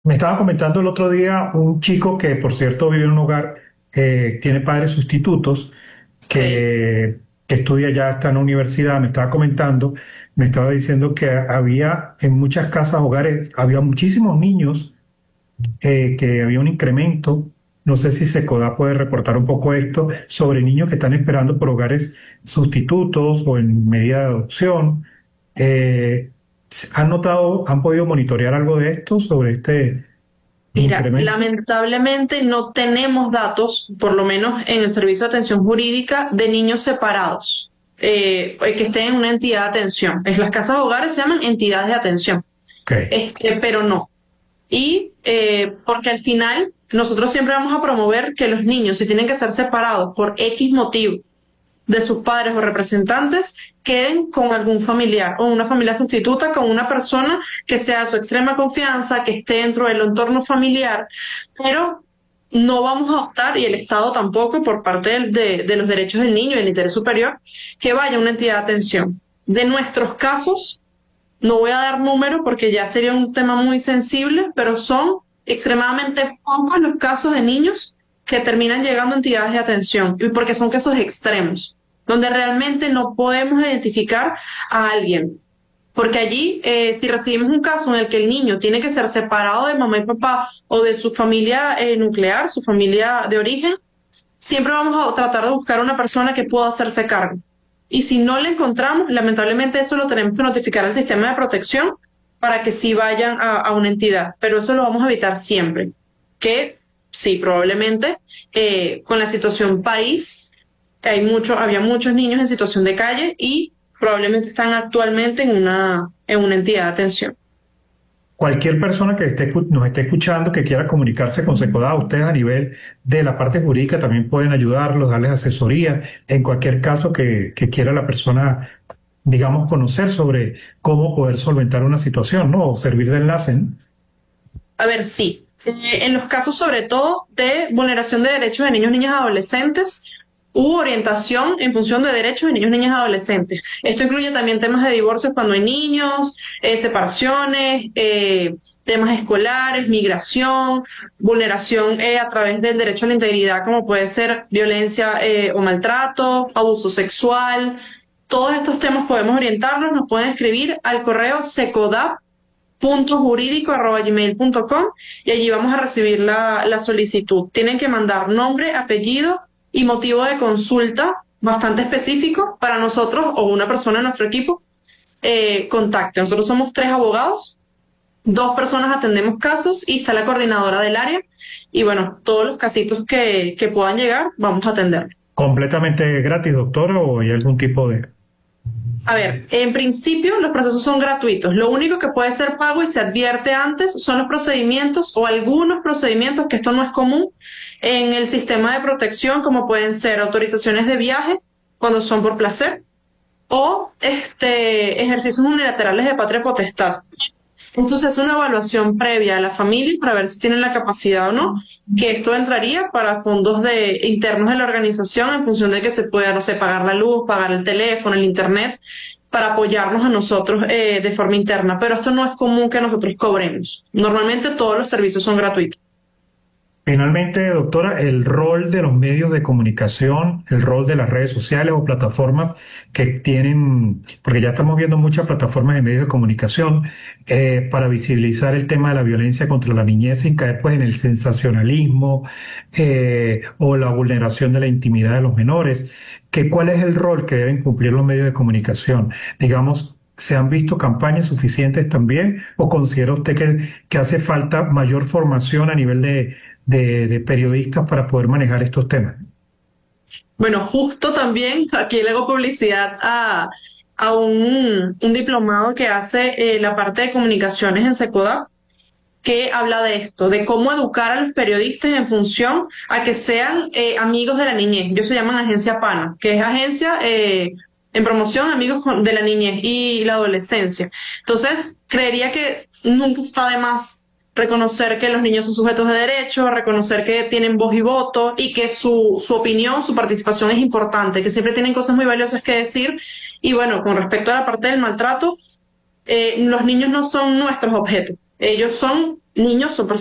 Me estaba comentando el otro día un chico que, por cierto, vive en un hogar, tiene padres sustitutos, Ok. que estudia ya, está en la universidad. Me estaba comentando, me estaba diciendo que había en muchas casas, hogares, había muchísimos niños, que había un incremento. No sé si Secoda puede reportar un poco esto sobre niños que están esperando por hogares sustitutos o en medida de adopción. Eh, ¿Han notado, han podido monitorear algo de esto sobre este Mira, incremento? lamentablemente no tenemos datos, por lo menos en el servicio de atención jurídica, de niños separados que estén en una entidad de atención. En las casas hogares se llaman entidades de atención, Ok. pero no. Y porque al final nosotros siempre vamos a promover que los niños, si tienen que ser separados por X motivo, de sus padres o representantes queden con algún familiar o una familia sustituta con una persona que sea de su extrema confianza, que esté dentro del entorno familiar, pero no vamos a optar, y el Estado tampoco, por parte de los derechos del niño y del interés superior, que vaya una entidad de atención. De nuestros casos, no voy a dar número porque ya sería un tema muy sensible, pero son extremadamente pocos los casos de niños que terminan llegando a entidades de atención, y porque son casos extremos, donde realmente no podemos identificar a alguien. Porque allí, si recibimos un caso en el que el niño tiene que ser separado de mamá y papá o de su familia nuclear, su familia de origen, siempre vamos a tratar de buscar una persona que pueda hacerse cargo. Y si no le encontramos, lamentablemente eso lo tenemos que notificar al sistema de protección para que sí vayan a una entidad. Pero eso lo vamos a evitar siempre. Que sí, probablemente con la situación país, había muchos niños en situación de calle y probablemente están actualmente en una entidad de atención. Cualquier persona que nos esté escuchando, que quiera comunicarse con Secoda, ustedes a nivel de la parte jurídica también pueden ayudarlos, darles asesoría en cualquier caso que quiera la persona, digamos, conocer sobre cómo poder solventar una situación, ¿no? O servir de enlace, ¿no? A ver, sí. En los casos sobre todo de vulneración de derechos de niños, niñas y adolescentes, hubo orientación en función de derechos de niños, niñas y adolescentes. Esto incluye también temas de divorcios cuando hay niños, separaciones, temas escolares, migración, vulneración a través del derecho a la integridad, como puede ser violencia o maltrato, abuso sexual. Todos estos temas podemos orientarlos, nos pueden escribir al correo secodap jurídico@gmail.com, y allí vamos a recibir la solicitud. Tienen que mandar nombre, apellido y motivo de consulta bastante específico para nosotros o una persona de nuestro equipo contacte. Nosotros somos 3 abogados, 2 personas atendemos casos y está la coordinadora del área. Y bueno, todos los casitos que puedan llegar, vamos a atender. ¿Completamente gratis, doctora, o hay algún tipo de... A ver, en principio los procesos son gratuitos. Lo único que puede ser pago y se advierte antes son los procedimientos o algunos procedimientos, que esto no es común en el sistema de protección, como pueden ser autorizaciones de viaje cuando son por placer o ejercicios unilaterales de patria potestad. Entonces es una evaluación previa a la familia para ver si tienen la capacidad o no, que esto entraría para fondos internos de la organización en función de que se pueda, no sé, pagar la luz, pagar el teléfono, el internet, para apoyarnos a nosotros de forma interna. Pero esto no es común que nosotros cobremos. Normalmente todos los servicios son gratuitos. Finalmente, doctora, el rol de los medios de comunicación, el rol de las redes sociales o plataformas que tienen, porque ya estamos viendo muchas plataformas de medios de comunicación, para visibilizar el tema de la violencia contra la niñez sin caer pues en el sensacionalismo, o la vulneración de la intimidad de los menores. ¿Cuál es el rol que deben cumplir los medios de comunicación? Digamos, ¿se han visto campañas suficientes también? ¿O considera usted que hace falta mayor formación a nivel de periodistas para poder manejar estos temas? Bueno, justo también aquí le hago publicidad a un diplomado que hace la parte de comunicaciones en Secoda, que habla de esto, de cómo educar a los periodistas en función a que sean amigos de la niñez. Ellos se llaman Agencia PANA, que es Agencia en Promoción Amigos de la Niñez y la Adolescencia. Entonces, creería que nunca está de más reconocer que los niños son sujetos de derecho, reconocer que tienen voz y voto y que su opinión, su participación es importante, que siempre tienen cosas muy valiosas que decir. Y bueno, con respecto a la parte del maltrato, los niños no son nuestros objetos. Ellos son niños son